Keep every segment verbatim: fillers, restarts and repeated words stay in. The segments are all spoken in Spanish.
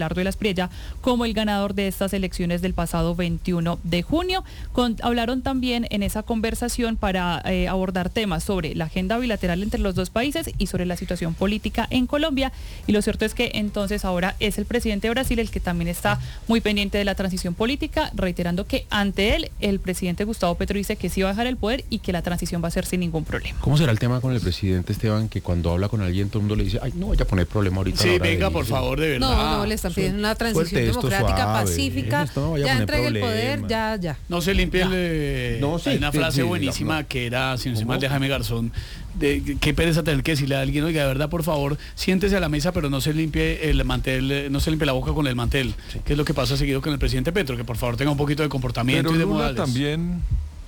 Abelardo de la Espriella como el ganador de estas elecciones del pasado veintiuno de junio. Con, hablaron también en esa conversación para eh, abordar temas sobre la agenda bilateral entre los dos países y sobre la situación política en Colombia. Y lo cierto es que entonces ahora es el presidente de Brasil el que también está muy pendiente de la transición política, reiterando que ante él el presidente Gustavo Petro dice que sí va a dejar el poder y que la transición va a ser sin ningún problema. ¿Cómo será el tema con el presidente, Esteban, que cuando habla con alguien todo el mundo le dice, ay, no vaya a poner problema ahorita? Sí, venga, por favor, de verdad. No, no, le están pidiendo una transición democrática, suave, pacífica, no ya entregue el poder, ya, ya. No se limpie el... Eh, no, sí, hay una frase sí, buenísima no. que era, si no se mal de Jaime Garzón, de qué pereza tener que decirle a alguien, oiga, de verdad, por favor, siéntese a la mesa, pero no se limpie el mantel, no se limpie la boca con el mantel, sí. que es lo que pasa seguido con el presidente Petro, que por favor tenga un poquito de comportamiento pero y de Lula modales. También,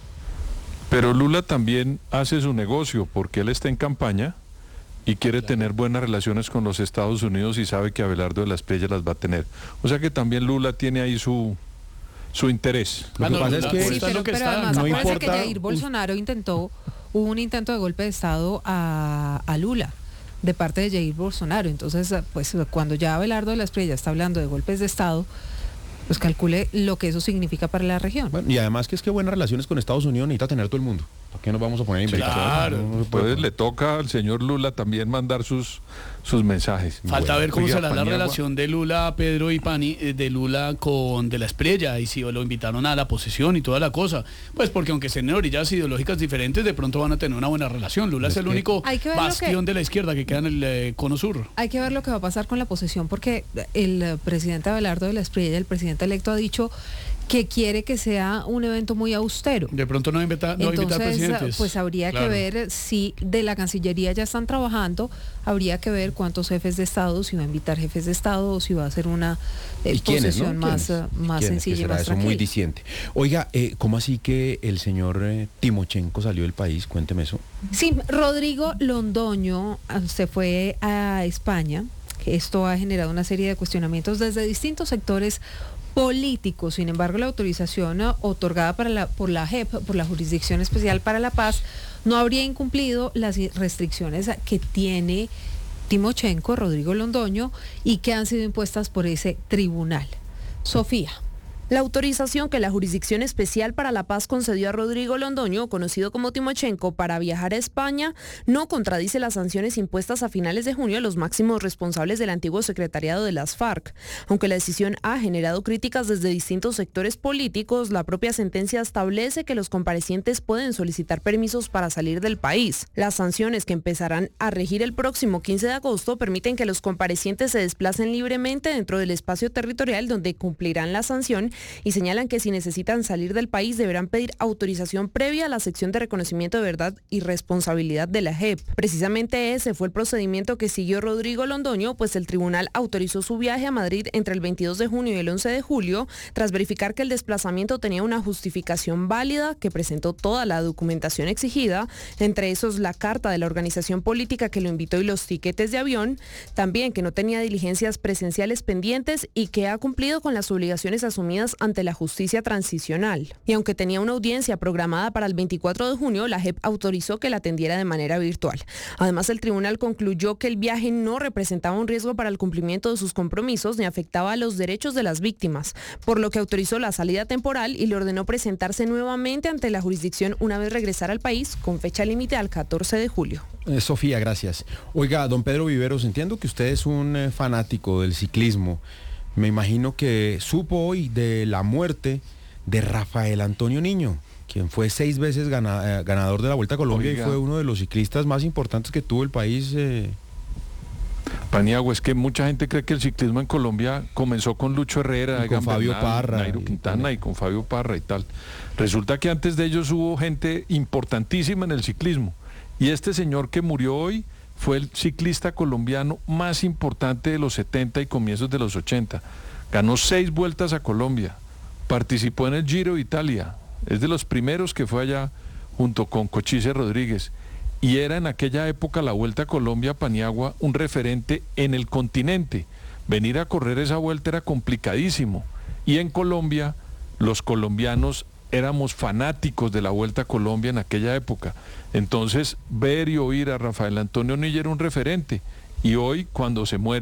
pero Lula también hace su negocio, porque él está en campaña y quiere claro. tener buenas relaciones con los Estados Unidos y sabe que Abelardo de la Espriella las va a tener. O sea que también Lula tiene ahí su su interés. Lo ah, que no, pasa es que... Sí, pero, pero además, no importa... que Jair Bolsonaro intentó, hubo un intento de golpe de Estado a, a Lula, de parte de Jair Bolsonaro. Entonces, pues cuando ya Abelardo de la Espriella está hablando de golpes de Estado, pues calcule lo que eso significa para la región. Bueno, y además que es que buenas relaciones con Estados Unidos necesita tener todo el mundo. ¿Por qué nos vamos a poner a inventar? Claro. No, no Entonces le toca al señor Lula también mandar sus, sus mensajes. Falta bueno, ver cómo será la relación de Lula, Pedro y Pani, de Lula con de la Espriella, y si lo invitaron a la posesión y toda la cosa. Pues porque aunque estén en orillas ideológicas diferentes, de pronto van a tener una buena relación. Lula es, es el único bastión que, de la izquierda que queda en el eh, cono sur. Hay que ver lo que va a pasar con la posesión, porque el presidente Abelardo de la Espriella, el presidente electo, ha dicho que quiere que sea un evento muy austero. De pronto no invita, no Entonces, invita presidentes. Pues habría claro. que ver si de la Cancillería ya están trabajando, habría que ver cuántos jefes de Estado, si va a invitar jefes de Estado o si va a hacer una eh, posesión ¿no? más, uh, más sencilla y más eso tranquila. Muy diciente. Oiga, eh, ¿cómo así que el señor eh, Timochenko salió del país? Cuénteme eso. Sí, Rodrigo Londoño se fue a España. Esto ha generado una serie de cuestionamientos desde distintos sectores políticos. Sin embargo, la autorización otorgada para la, por la J E P, por la Jurisdicción Especial para la Paz, no habría incumplido las restricciones que tiene Timochenko, Rodrigo Londoño, y que han sido impuestas por ese tribunal. Sofía. La autorización que la Jurisdicción Especial para la Paz concedió a Rodrigo Londoño, conocido como Timochenko, para viajar a España, no contradice las sanciones impuestas a finales de junio a los máximos responsables del antiguo secretariado de las FARC. Aunque la decisión ha generado críticas desde distintos sectores políticos, la propia sentencia establece que los comparecientes pueden solicitar permisos para salir del país. Las sanciones, que empezarán a regir el próximo quince de agosto, permiten que los comparecientes se desplacen libremente dentro del espacio territorial donde cumplirán la sanción, y señalan que si necesitan salir del país deberán pedir autorización previa a la sección de reconocimiento de verdad y responsabilidad de la J E P. Precisamente ese fue el procedimiento que siguió Rodrigo Londoño, pues el tribunal autorizó su viaje a Madrid entre el veintidós de junio y el once de julio, tras verificar que el desplazamiento tenía una justificación válida, que presentó toda la documentación exigida, entre esos la carta de la organización política que lo invitó y los tiquetes de avión, también que no tenía diligencias presenciales pendientes y que ha cumplido con las obligaciones asumidas ante la justicia transicional. Y aunque tenía una audiencia programada para el veinticuatro de junio, la J E P autorizó que la atendiera de manera virtual. Además, el tribunal concluyó que el viaje no representaba un riesgo para el cumplimiento de sus compromisos ni afectaba a los derechos de las víctimas, por lo que autorizó la salida temporal y le ordenó presentarse nuevamente ante la jurisdicción una vez regresara al país, con fecha límite al catorce de julio. Eh, Sofía, gracias. Oiga, don Pedro Viveros, entiendo que usted es un eh, fanático del ciclismo. Me imagino que supo hoy de la muerte de Rafael Antonio Niño, quien fue seis veces gana, eh, ganador de la Vuelta a Colombia. Oiga. Y fue uno de los ciclistas más importantes que tuvo el país. Eh. Paniagua, es que mucha gente cree que el ciclismo en Colombia comenzó con Lucho Herrera, y con Fabio Bernal, Parra, Nairo Quintana y, y con Fabio Parra y tal. Resulta que antes de ellos hubo gente importantísima en el ciclismo. Y este señor que murió hoy fue el ciclista colombiano más importante de los setenta y comienzos de los ochenta. Ganó seis vueltas a Colombia, participó en el Giro de Italia, es de los primeros que fue allá junto con Cochise Rodríguez, y era en aquella época la Vuelta a Colombia, Paniagua, un referente en el continente. Venir a correr esa vuelta era complicadísimo, y en Colombia los colombianos éramos fanáticos de la Vuelta a Colombia en aquella época. Entonces, ver y oír a Rafael Antonio Niño era un referente. Y hoy, cuando se muere,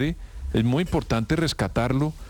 es muy importante rescatarlo